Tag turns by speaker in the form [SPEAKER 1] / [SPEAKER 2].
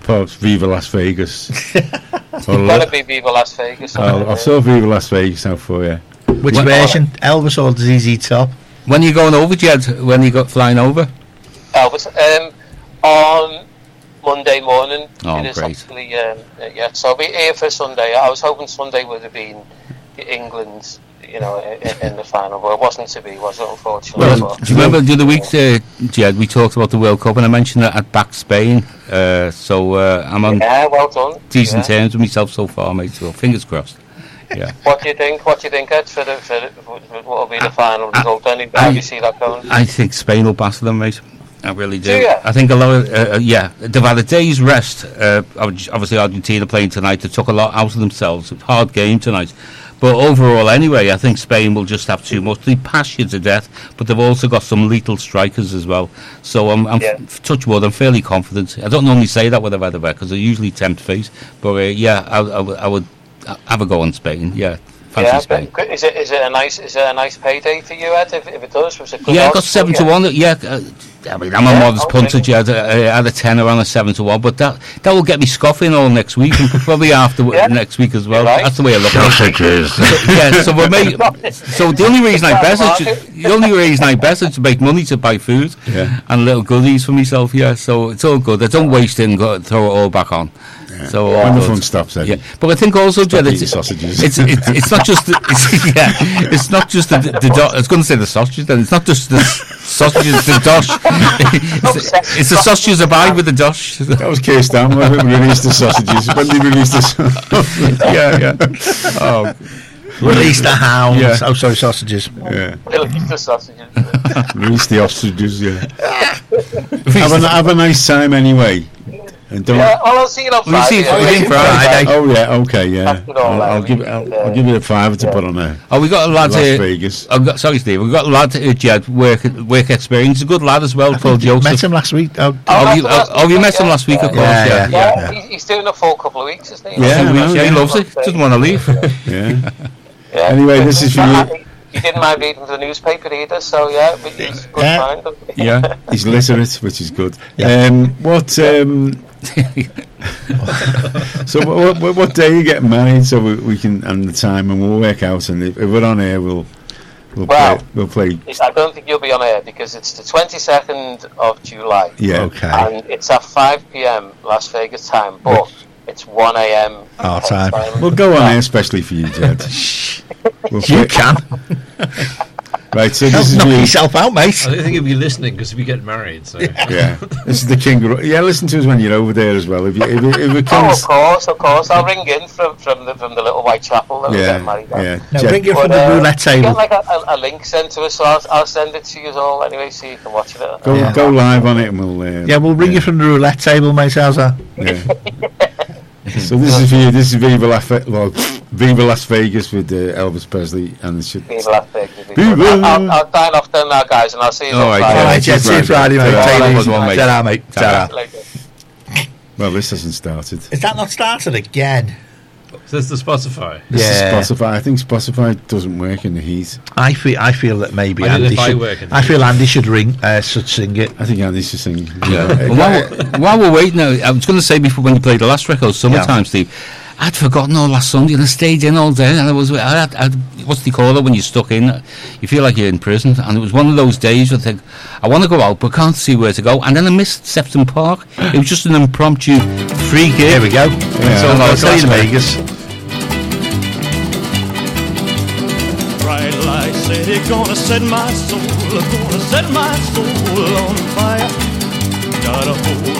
[SPEAKER 1] Perhaps Viva Las Vegas.
[SPEAKER 2] It's got to be Viva Las Vegas.
[SPEAKER 1] I'll sort Viva Las Vegas out for you.
[SPEAKER 3] Which version? Elvis or ZZ Top?
[SPEAKER 4] When are you going over, Jed? When are you flying over?
[SPEAKER 2] Elvis, on Monday morning.
[SPEAKER 4] Oh,
[SPEAKER 2] it is
[SPEAKER 4] great.
[SPEAKER 2] actually, so I'll be here for Sunday. I was hoping Sunday would have been England, in the final, but it wasn't to be, was it, unfortunately?
[SPEAKER 4] Well, do you remember the other week, Jed, we talked about the World Cup, and I mentioned that I'd backed Spain, so I'm on
[SPEAKER 2] well done.
[SPEAKER 4] decent terms with myself so far, mate, so fingers crossed. Yeah.
[SPEAKER 2] What do you think, Ed, for what will be the final result? How do you see that going?
[SPEAKER 4] I think Spain will batter them, mate. I really do.
[SPEAKER 2] Do you?
[SPEAKER 4] I think a lot of, they've had a day's rest. Obviously, Argentina playing tonight. They took a lot out of themselves. It's a hard game tonight. But overall, anyway, I think Spain will just have too much. They pass you to death, but they've also got some lethal strikers as well. So touch wood, I'm fairly confident. I don't normally say that with a weather because I usually tempt fate. But I would have a go on Spain. Yeah. Spain.
[SPEAKER 2] Is it a nice payday for you, Ed? If it does, was it good?
[SPEAKER 4] Yeah, I got 7-1. Yeah, I mean, I'm a modest punter, Jed. I had a tenner on a 7-1, but that will get me scoffing all next week and probably after next week as well.
[SPEAKER 2] Right.
[SPEAKER 4] That's the way I look at it. So the only reason I bet is to make money to buy food and little goodies for myself. Yeah, so it's all good. I don't waste it and throw it all back on.
[SPEAKER 1] Yeah.
[SPEAKER 4] So
[SPEAKER 1] when the fun stops, Eddie.
[SPEAKER 4] Yeah, but I think also, Jed,
[SPEAKER 1] sausages.
[SPEAKER 4] It's not just it's not just the I was going to say the sausages. Then it's not just the sausages, the dosh. It's the sausages abide with the dosh.
[SPEAKER 1] That was Keir Starmer when we released the sausages. When they released the sausages.
[SPEAKER 4] Yeah. Oh.
[SPEAKER 3] Release the hounds.
[SPEAKER 1] Yeah.
[SPEAKER 3] Oh, sorry, sausages.
[SPEAKER 1] Yeah.
[SPEAKER 2] Release the sausages.
[SPEAKER 1] Release the ostriches. Yeah. Have a nice time anyway. And don't.
[SPEAKER 2] Yeah, I'll see you on Friday.
[SPEAKER 4] We'll see you Friday.
[SPEAKER 1] Oh yeah, okay, yeah. I'll give you a $5 to put on there.
[SPEAKER 4] Oh, we got a lad
[SPEAKER 1] Las
[SPEAKER 4] here.
[SPEAKER 1] Vegas.
[SPEAKER 4] Sorry, Steve. We've got a lad here, Jed, work experience. He's a good lad as well, called Joseph.
[SPEAKER 3] Met him last week.
[SPEAKER 4] You met him last week, of course.
[SPEAKER 3] Yeah.
[SPEAKER 2] He's doing a full couple of weeks, isn't he?
[SPEAKER 4] Yeah, he loves it. Doesn't want to leave.
[SPEAKER 1] Yeah. Anyway, this is for you.
[SPEAKER 2] He didn't mind reading the newspaper either, so but he's a good mind.
[SPEAKER 4] Yeah,
[SPEAKER 1] he's literate, which is good.
[SPEAKER 3] Yeah.
[SPEAKER 1] So what day are you getting married? So we can, and the time, and we'll work out. And if we're on air, we'll play.
[SPEAKER 2] I don't think you'll be on air because it's the 22nd of July.
[SPEAKER 1] Yeah.
[SPEAKER 3] Okay.
[SPEAKER 2] And it's at 5 p.m. Las Vegas time, but it's 1 a.m.
[SPEAKER 3] our time.
[SPEAKER 1] We'll go on air, especially for you, Jed.
[SPEAKER 3] You can.
[SPEAKER 1] Right, so this is
[SPEAKER 3] knock yourself out, mate.
[SPEAKER 5] I don't think he'll be listening because we get married. So
[SPEAKER 1] yeah, this is the king. Listen to us when you're over there as well. If it
[SPEAKER 2] comes, of course. I'll ring in from the little white chapel that we get married at.
[SPEAKER 1] Yeah.
[SPEAKER 3] No, ring in from the roulette table.
[SPEAKER 2] Get like a link sent to us, so I'll send it to you all anyway, so you can watch it.
[SPEAKER 1] Go live on it, and we'll.
[SPEAKER 3] We'll ring you from the roulette table, mate. How's that?
[SPEAKER 1] Yeah. So this is for you. This is Viva Las Vegas with Elvis Presley and the
[SPEAKER 2] Viva Las Vegas. I'll sign off then now, guys, and I'll see you on Friday.
[SPEAKER 3] All right, Jed, see you Friday, mate. Ta-ra, mate. Ta-ra.
[SPEAKER 1] Well, this hasn't started.
[SPEAKER 3] Is that not started again?
[SPEAKER 5] So it's the Spotify.
[SPEAKER 1] This is Spotify. I think Spotify doesn't work in the heat.
[SPEAKER 3] I feel that maybe
[SPEAKER 5] Andy should
[SPEAKER 3] sing it.
[SPEAKER 1] I think Andy should sing.
[SPEAKER 4] Yeah. While we're waiting, I was going to say before when you played the last record, Summertime, Steve, I'd forgotten all last Sunday and I stayed in all day, and I what's they call it when you're stuck in? You feel like you're in prison, and it was one of those days where I think, I want to go out but can't see where to go, and then I missed Sefton Park. It was just an impromptu free gig.
[SPEAKER 3] Here we go.
[SPEAKER 4] Yeah.
[SPEAKER 3] So I'll see you in Vegas.
[SPEAKER 6] Bright light city, gonna set my soul on fire. Got a hold